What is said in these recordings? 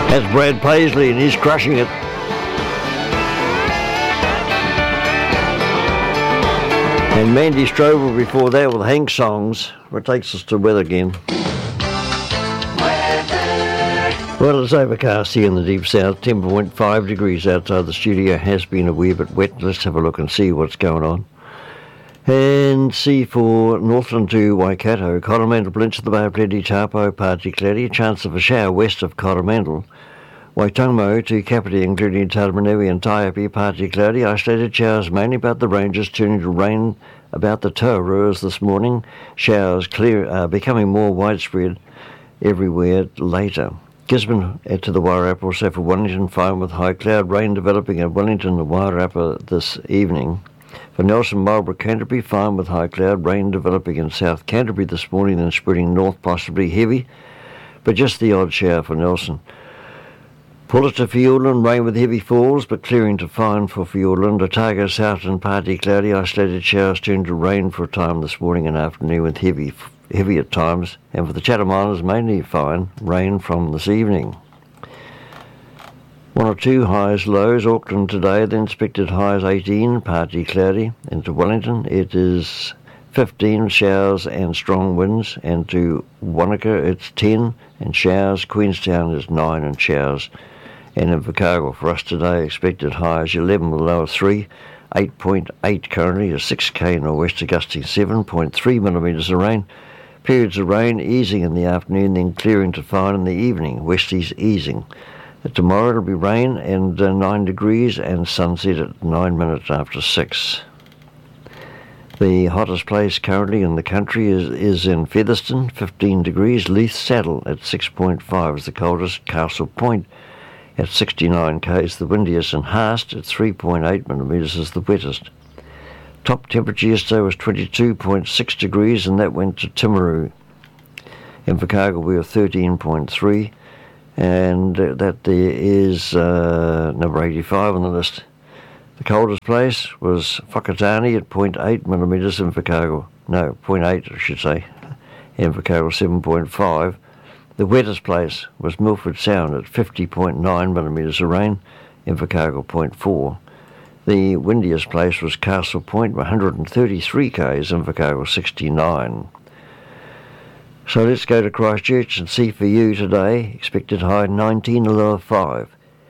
That's Brad Paisley, and he's crushing it. And Mandy Strobel before that with Hank Songs, which takes us to weather again. Well, it's overcast here in the deep south, 10.5 degrees outside the studio. Has been a wee bit wet. Let's have a look and see what's going on. And see for Northland to Waikato, Coromandel, Blinch of the Bay of Plenty, Taupo, partly cloudy, a chance of a shower west of Coromandel. Waitango to Kapiti, including Taramanui and Taiapi, partly cloudy, isolated showers mainly about the ranges, turning to rain about the Tauruas this morning. Showers becoming more widespread everywhere later. Gisborne to the Wairarapa, also for Wellington, fine with high cloud, rain developing at Wellington and Wairarapa this evening. For Nelson, Marlborough, Canterbury, fine with high cloud, rain developing in South Canterbury this morning, then spreading north, possibly heavy, but just the odd shower for Nelson. Pull to Fiordland, rain with heavy falls, but clearing to fine for Fiordland. Otago, Southland, partly cloudy, isolated showers turn to rain for a time this morning and afternoon with heavy at times. And for the Chatham Islands, mainly fine, rain from this evening. 1 or 2 highs, lows. Auckland today, the expected highs 18, partly cloudy. And to Wellington, it is 15, showers and strong winds. And to Wanaka, it's 10 and showers. Queenstown is 9 and showers. And in Invercargill for us today, expected highs 11 with a low of 3, 8.8 currently, a 6k nor'wester gusting 7.3 millimetres of rain. Periods of rain easing in the afternoon, then clearing to fine in the evening, westies easing. Tomorrow it'll be rain and 9 degrees and sunset at 9 minutes after 6. The hottest place currently in the country is in Featherston, 15 degrees. Leith Saddle at 6.5 is the coldest. Castle Point at 69 k's the windiest, and Haast at 3.8 millimetres is the wettest. Top temperature yesterday was 22.6 degrees, and that went to Timaru. In Invercargill we were 13.3, and that there is number 85 on the list. The coldest place was Whakatane at 0.8 millimetres in Invercargill. No, 0.8 I should say. In Invercargill 7.5. The wettest place was Milford Sound at 50.9 millimetres of rain, Invercargill 0.4. The windiest place was Castle Point, 133 k's, Invercargill 69. So let's go to Christchurch and see for you today. Expected high 19, a low of 5.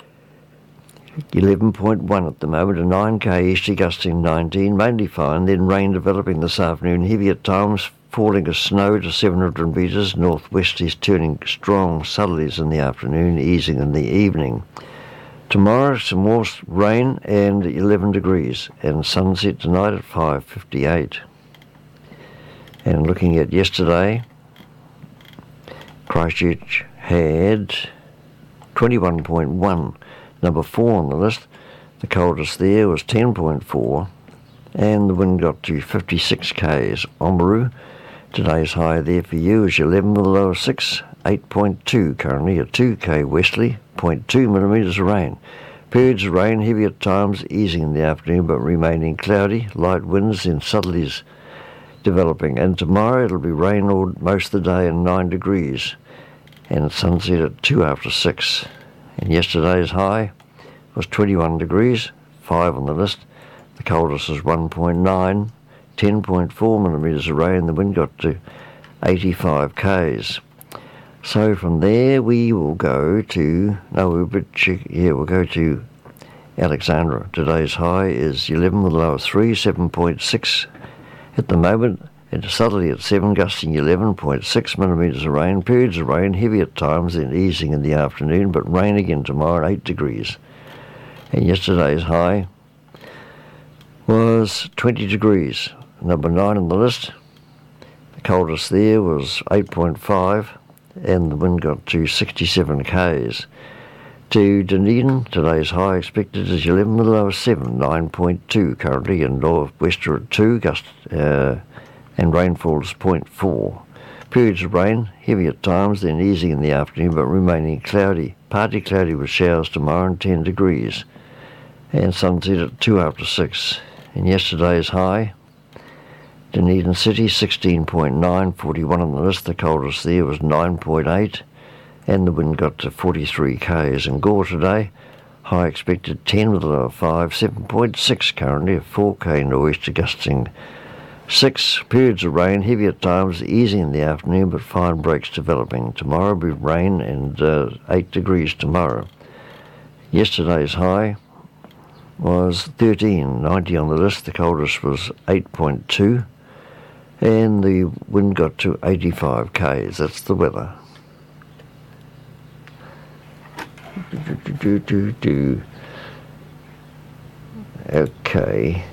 11.1 at the moment, a 9k easterly gusting 19, mainly fine, then rain developing this afternoon, heavy at times, falling as snow to 700 metres, northwesties turning strong southerlies in the afternoon, easing in the evening. Tomorrow some more rain and 11 degrees, and sunset tonight at 5:58. And looking at yesterday, Christchurch had 21.1, number 4 on the list. The coldest there was 10.4, and the wind got to 56 k's. Oamaru, today's high there for you is 11 with a low of 6, 8.2 currently, a 2k westerly, 0.2 millimetres of rain. Periods of rain, heavy at times, easing in the afternoon but remaining cloudy, light winds and southerlies developing. And tomorrow it'll be rain all most of the day and 9 degrees, and sunset at 2 after 6. And yesterday's high was 21 degrees, 5 on the list. The coldest was 1.9, 10.4 millimetres of rain. The wind got to 85 k's. So from there we will go to, we'll go to Alexandra. Today's high is 11 with a low of 3, 7.6 at the moment. And southerly at 7, gusting 11.6 millimetres of rain. Periods of rain, heavy at times, then easing in the afternoon, but rain again tomorrow, 8 degrees. And yesterday's high was 20 degrees, number 9 on the list. The coldest there was 8.5, and the wind got to 67 k's. To Dunedin, today's high expected is 11 with a low of 7, 9.2 currently, and northwester at 2, and rainfall is 0.4. Periods of rain, heavy at times, then easing in the afternoon, but remaining cloudy. Partly cloudy with showers tomorrow and 10 degrees. And sunset at 2 after 6. And yesterday's high, Dunedin City, 16.9, 41 on the list. The coldest there was 9.8. and the wind got to 43 k's. In Gore today, high expected 10 with a low of 5, 7.6 currently, a 4k nor'easter gusting 6. Periods of rain, heavy at times, easing in the afternoon, but fine breaks developing. Tomorrow will be rain and 8 degrees tomorrow. Yesterday's high was 13, 90 on the list. The coldest was 8.2, and the wind got to 85 k's. That's the weather. Okay.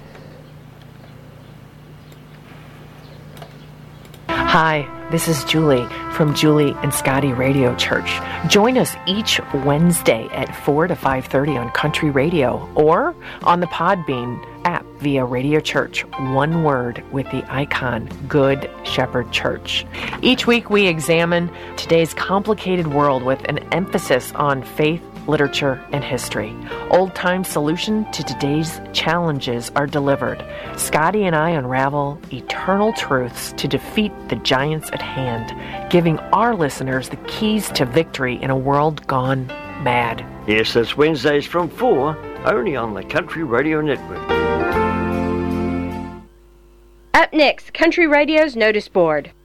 Hi, this is Julie from Julie and Scotty Radio Church. Join us each Wednesday at 4 to 5:30 on Country Radio or on the Podbean app via Radio Church, one word with the icon Good Shepherd Church. Each week we examine today's complicated world with an emphasis on faith, literature, and history. Old-time solution to today's challenges are delivered. Scotty and I unravel eternal truths to defeat the giants at hand, giving our listeners the keys to victory in a world gone mad. Yes, that's Wednesdays from 4, only on the Country Radio Network. Up next, Country Radio's Notice Board.